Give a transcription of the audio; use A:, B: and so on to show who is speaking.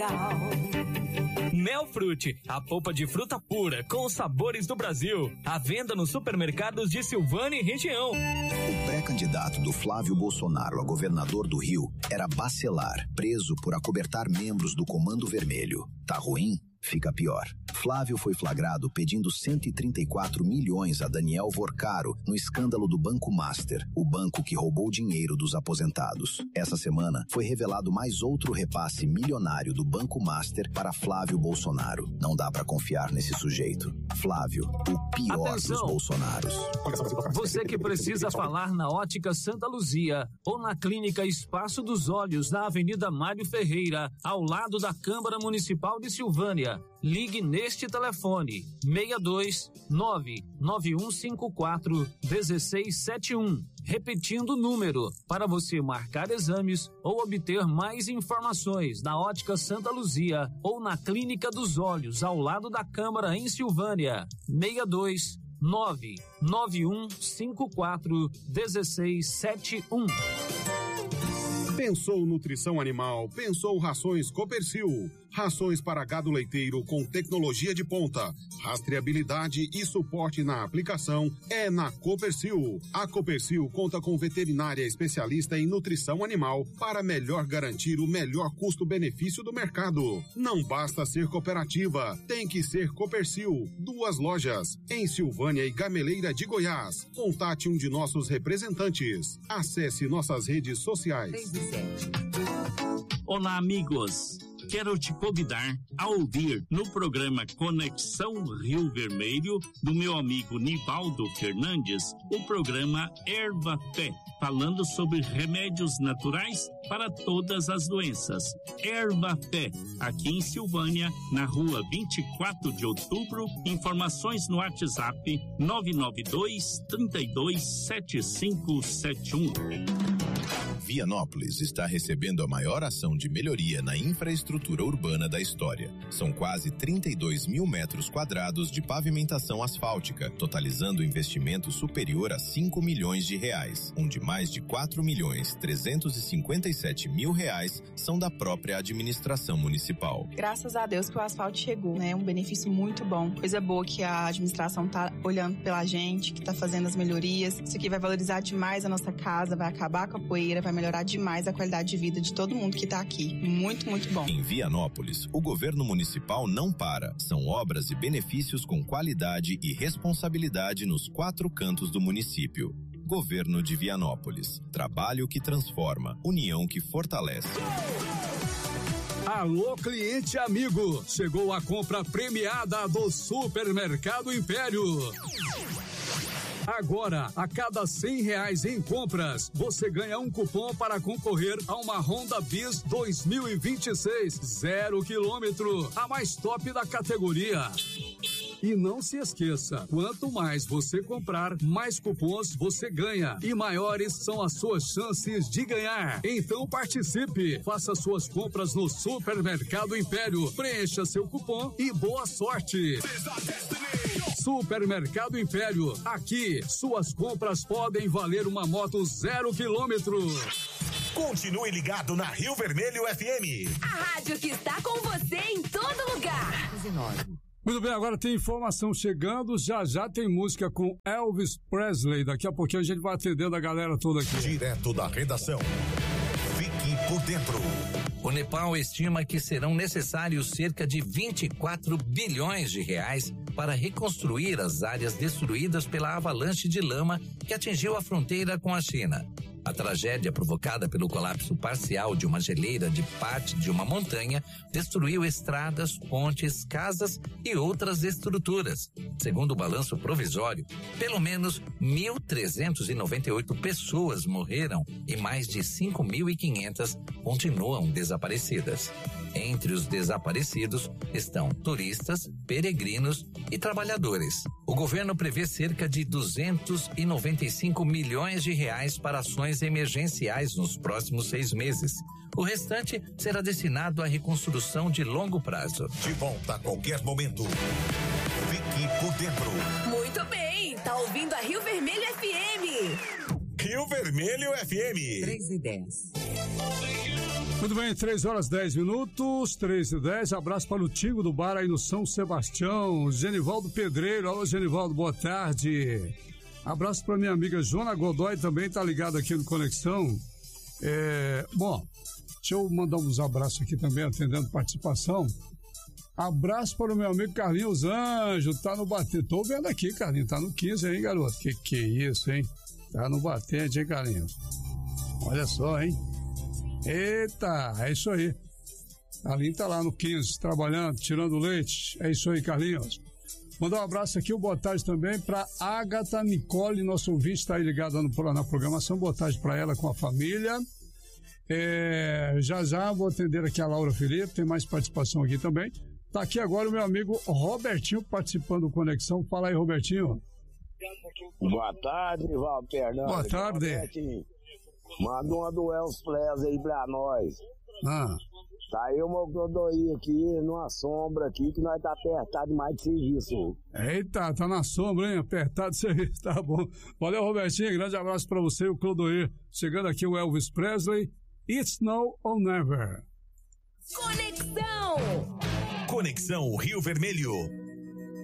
A: Melfrute, a polpa de fruta pura com os sabores do Brasil. À venda nos supermercados de Silvânia e região.
B: O pré-candidato do Flávio Bolsonaro a governador do Rio era Bacelar, preso por acobertar membros do Comando Vermelho. Tá ruim? Fica pior. Flávio foi flagrado pedindo 134 milhões a Daniel Vorcaro no escândalo do Banco Master, o banco que roubou dinheiro dos aposentados. Essa semana foi revelado mais outro repasse milionário do Banco Master para Flávio Bolsonaro. Não dá pra confiar nesse sujeito. Flávio, o pior dos Bolsonaros.
C: Você que precisa falar na Ótica Santa Luzia ou na Clínica Espaço dos Olhos, na Avenida Mário Ferreira, ao lado da Câmara Municipal de Silvânia. Ligue neste telefone 62 99154 1671. Repetindo o número para você marcar exames ou obter mais informações na Ótica Santa Luzia ou na Clínica dos Olhos ao lado da Câmara em Silvânia. 62 99154 1671.
D: Pensou nutrição animal, pensou rações Copercil. Rações para gado leiteiro com tecnologia de ponta, rastreabilidade e suporte na aplicação é na Copercil. A Copercil conta com veterinária especialista em nutrição animal para melhor garantir o melhor custo-benefício do mercado. Não basta ser cooperativa, tem que ser Copercil. 2 lojas, em Silvânia e Gameleira de Goiás. Contate um de nossos representantes. Acesse nossas redes sociais.
E: Olá, amigos. Quero te convidar a ouvir no programa Conexão Rio Vermelho, do meu amigo Nivaldo Fernandes, o programa Erva Pé, falando sobre remédios naturais para todas as doenças. Erva Pé, aqui em Silvânia, na rua 24 de outubro, informações no WhatsApp 992-327571.
F: Vianópolis está recebendo a maior ação de melhoria na infraestrutura urbana da história. São quase 32 mil metros quadrados de pavimentação asfáltica, totalizando investimento superior a 5 milhões de reais, onde mais de 4.357.000 reais são da própria administração municipal.
G: Graças a Deus que o asfalto chegou, né? Um benefício muito bom. Coisa boa que a administração tá olhando pela gente, que tá fazendo as melhorias. Isso aqui vai valorizar demais a nossa casa, vai acabar com a poeira, vai melhorar demais a qualidade de vida de todo mundo que está aqui. Muito, muito bom.
F: Em Vianópolis, o governo municipal não para. São obras e benefícios com qualidade e responsabilidade nos 4 cantos do município. Governo de Vianópolis. Trabalho que transforma. União que fortalece.
H: Alô, cliente amigo. Chegou a compra premiada do Supermercado Império. Agora, a cada R$100 em compras, você ganha um cupom para concorrer a uma Honda Bis 2026, 0 km, a mais top da categoria. E não se esqueça, quanto mais você comprar, mais cupons você ganha e maiores são as suas chances de ganhar. Então participe, faça suas compras no Supermercado Império, preencha seu cupom e boa sorte. Supermercado Império, aqui suas compras podem valer uma moto 0 km.
I: Continue ligado na Rio Vermelho FM.
J: A rádio que está com você em todo lugar. 19.
H: Muito bem, agora tem informação chegando, já tem música com Elvis Presley, daqui a pouquinho a gente vai atendendo a galera toda aqui.
I: Direto da redação, fique por dentro.
K: O Nepal estima que serão necessários cerca de 24 bilhões de reais para reconstruir as áreas destruídas pela avalanche de lama que atingiu a fronteira com a China. A tragédia provocada pelo colapso parcial de uma geleira de parte de uma montanha destruiu estradas, pontes, casas e outras estruturas. Segundo o balanço provisório, pelo menos 1.398 pessoas morreram e mais de 5.500 continuam desaparecidas. Entre os desaparecidos estão turistas, peregrinos e trabalhadores. O governo prevê cerca de 295 milhões de reais para ações emergenciais nos próximos 6 meses. O restante será destinado à reconstrução de longo prazo.
I: De volta a qualquer momento. Fique por dentro.
J: Muito bem, tá ouvindo a Rio Vermelho FM.
I: Rio Vermelho FM.
J: 3:10.
H: Muito bem, 3h10, 3h10. Abraço para o Tigo do Bar aí no São Sebastião. Genivaldo Pedreiro. Alô, Genivaldo, boa tarde. Abraço para minha amiga Joana Godoy, também tá ligada aqui no Conexão. Bom, deixa eu mandar uns abraços aqui também, atendendo participação. Abraço para o meu amigo Carlinhos Anjo, tá no batente. Tô vendo aqui, Carlinhos, tá no 15, hein, garoto? Que isso, hein? Tá no batente, hein, Carlinhos? Olha só, hein? Eita, é isso aí. Carlinhos tá lá no 15, trabalhando, tirando leite. É isso aí, Carlinhos. Mandar um abraço aqui, boa tarde também para Agatha Nicole, nosso ouvinte, está aí ligada na programação. Boa tarde para ela com a família. Já vou atender aqui a Laura Felipe, tem mais participação aqui também. Tá aqui agora o meu amigo Robertinho participando do Conexão. Fala aí, Robertinho.
L: Boa tarde, Valdo Fernandes.
H: Boa tarde.
L: Robertinho, manda uma do Els Ples aí pra nós. Saiu meu Godoy aqui, numa sombra aqui, que nós tá apertado demais de serviço.
H: Eita, tá na sombra, hein? Apertado de serviço, tá bom. Valeu, Robertinho, grande abraço pra você e o Clodoir. Chegando aqui o Elvis Presley, It's Now or Never.
J: Conexão
I: Conexão Rio Vermelho.